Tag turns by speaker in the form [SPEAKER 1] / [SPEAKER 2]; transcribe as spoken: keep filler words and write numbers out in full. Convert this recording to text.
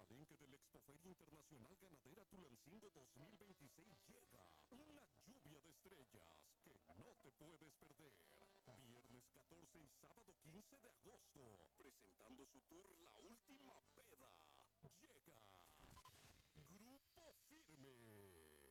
[SPEAKER 1] palenque del Expoferia Internacional Ganadera Tulancingo dos mil veintiséis llega una lluvia de estrellas que no te puedes perder. Viernes catorce y sábado quince de agosto, presentando su tour La Última